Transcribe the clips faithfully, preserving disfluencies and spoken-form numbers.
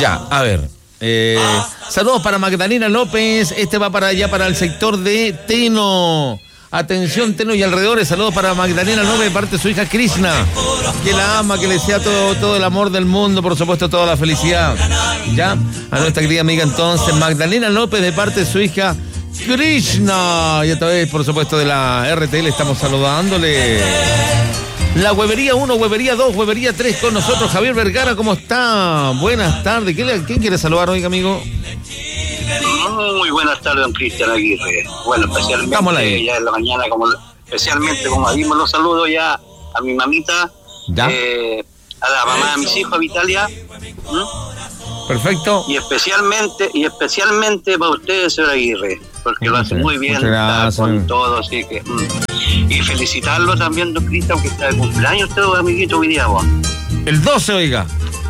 Ya, a ver. Eh, saludos para Magdalena López. Este va para allá, para el sector de Teno. Atención, Teno y alrededores. Saludos para Magdalena López de parte de su hija Krishna, que la ama, que le sea todo, todo el amor del mundo, por supuesto, toda la felicidad. Ya, a nuestra querida amiga entonces, Magdalena López de parte de su hija Krishna. Y esta vez, por supuesto, de la R T L estamos saludándole. La Huevería uno, Huevería dos, Huevería tres con nosotros. Javier Vergara, ¿cómo está? Buenas tardes. ¿Quién, ¿quién quiere saludar hoy, amigo? Muy buenas tardes, don Cristian Aguirre. Bueno, especialmente ya en la mañana, como especialmente como dimos los saludos ya a mi mamita, eh, a la mamá de mis hijos, a Vitalia. ¿Mm? Perfecto. Y especialmente, y especialmente para ustedes, señor Aguirre, porque lo hace muy bien, está con todo, así que... Mm. Y felicitarlo también, don Cristian, que está de cumpleaños usted, amiguito, hoy día, vos. El doce, oiga.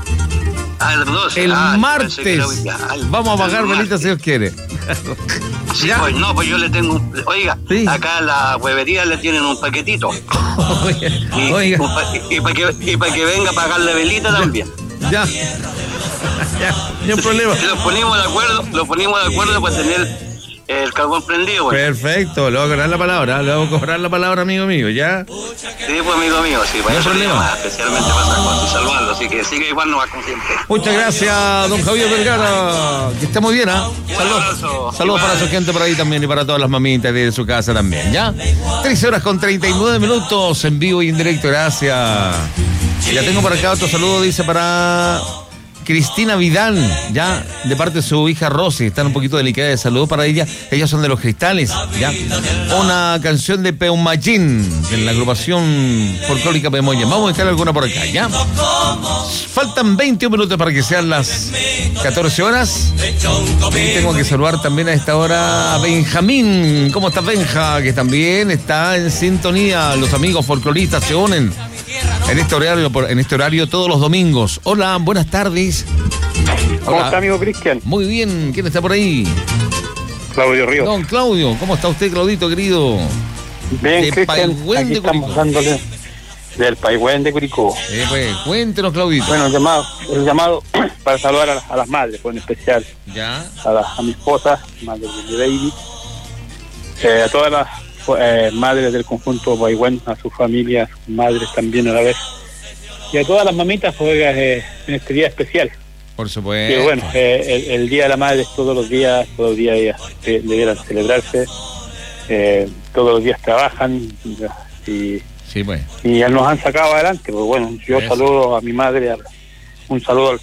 Ah, el doce. El ah, martes. Ah, vamos a pagar velitas si Dios quiere. Sí, pues no, pues yo le tengo... Oiga, ¿sí? Acá a la huevería le tienen un paquetito. Oiga. Y, Oiga. y, y para que, pa que venga a pagarle velita también. Ya. Ya, no hay problema. Lo ponemos de acuerdo, lo ponemos de acuerdo para tener el carbón prendido, bueno. Perfecto, le voy a cobrar la palabra, le voy a cobrar la palabra, amigo mío, ¿ya? Sí, pues amigo mío, sí, para no eso problema. Más, especialmente para sacarlo y salvarlo, así que sigue igual no va como siempre. Muchas gracias, don Javier Vergara, que esté muy bien, ¿ah? ¿eh? Saludos, saludos para su gente por ahí también y para todas las mamitas de su casa también, ¿ya? trece horas con treinta y nueve minutos en vivo y en directo, gracias. Ya tengo por acá otro saludo, dice para... Cristina Vidal, ya, de parte de su hija Rosy, están un poquito delicadas de salud para ella, ellas son de Los Cristales, ya. Una canción de Peumallín, de la agrupación folclórica Pemoya. Vamos a buscar alguna por acá, ya. Faltan veintiún minutos para que sean las catorce horas. Y tengo que saludar también a esta hora a Benjamín. ¿Cómo está Benja? Que también está en sintonía. Los amigos folcloristas se unen en este horario, en este horario todos los domingos. Hola, buenas tardes. ¿Cómo Hola. está, amigo Cristian? Muy bien, ¿quién está por ahí? Claudio Ríos. Don Claudio, ¿cómo está usted, Claudito, querido? Bien, de Cristian, aquí estamos dándole del Paigüén de Curicó. Eh, pues, cuéntenos, Claudito. Bueno, el llamado, el llamado para saludar a, a las madres, pues, en especial. Ya. A, la, a mi esposa, madre de mi baby, eh, a todas las eh, madres del conjunto Paigüén, a sus familias, madres también a la vez, y a todas las mamitas, pues, eh, en este día especial. Por supuesto. Que bueno, eh, el, el Día de la Madre es todos los días, todos los días ellas eh, debieran celebrarse, eh, todos los días trabajan y, sí, pues. y ya nos han sacado adelante. Pues bueno, yo Eso. saludo a mi madre, a, un saludo al,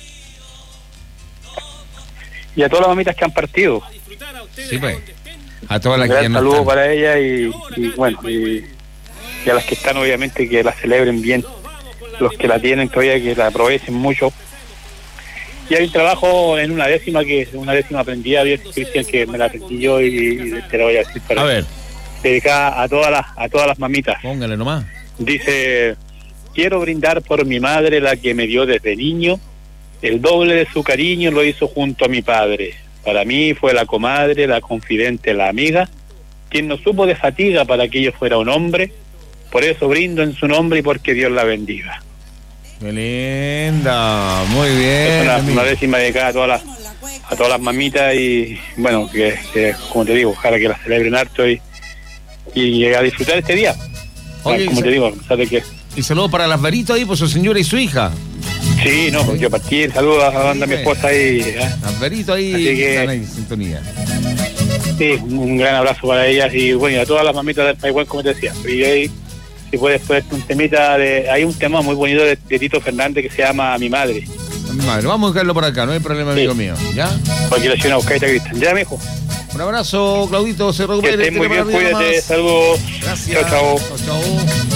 y a todas las mamitas que han partido. Sí, pues. A todas las un que ya no no saludo están. para ellas y, y bueno, y, y a las que están, obviamente, que la celebren bien, los que la tienen todavía, que la aprovechen mucho. Y hay un trabajo en una décima, que una décima aprendida, bien, Cristian, que me la aprendí yo y, y te lo voy a decir para a ver. dedicada a todas las a todas las mamitas. Póngale nomás. Dice: quiero brindar por mi madre, la que me dio desde niño, el doble de su cariño lo hizo junto a mi padre. Para mí fue la comadre, la confidente, la amiga, quien no supo de fatiga para que yo fuera un hombre. Por eso brindo en su nombre y porque Dios la bendiga. Qué linda, muy bien. Es una, una décima dedicada a todas las a todas las mamitas y bueno, que, que como te digo, ojalá que las celebren harto y, y a disfrutar este día. Oye, como te digo, ¿sabes qué? Y saludos para las veritas ahí por su señora y su hija. Sí, no, pues yo partí, saludos a la banda, sí, mi esposa ahí. ¿eh? Las veritas ahí que, están ahí en sintonía. Sí, un gran abrazo para ellas y bueno, y a todas las mamitas del Paigüén, como te decía. Y ahí, si puedes ponerte un temita de... Hay un tema muy bonito de, de Tito Fernández que se llama Mi Madre. Mi madre, vamos a buscarlo por acá, no hay problema, amigo sí. mío. ¿Ya? Cualquier acción a buscar, Cristian. Ya, mijo. Un abrazo, Claudito, se recupere. Que estén muy bien, cuídate, saludos. Gracias. Chao, chao. Chao, chao.